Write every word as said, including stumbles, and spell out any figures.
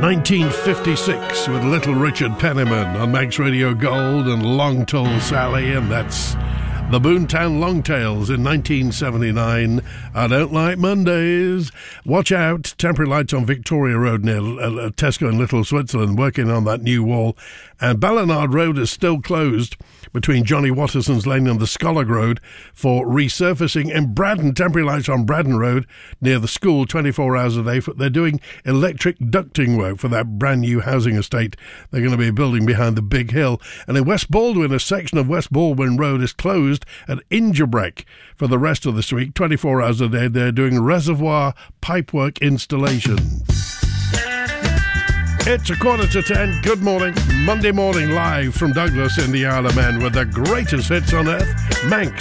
nineteen fifty-six with Little Richard Penniman on Manx Radio Gold and Long Tall Sally, and that's the Boomtown Longtails in nineteen seventy-nine. I Don't Like Mondays. Watch out, temporary lights on Victoria Road near uh, Tesco in Little Switzerland, working on that new wall. And Ballinard Road is still closed between Johnny Watterson's Lane and the Scollag Road for resurfacing. In Braddon, temporary lights on Braddon Road near the school twenty-four hours a day. They're doing electric ducting work for that brand new housing estate they're going to be building behind the Big Hill. And in West Baldwin, a section of West Baldwin Road is closed at Ingerbreck for the rest of this week. twenty-four hours a day, they're doing reservoir pipework installation. It's a quarter to ten. Good morning. Monday morning live from Douglas in the Isle of Man with the greatest hits on earth. Manx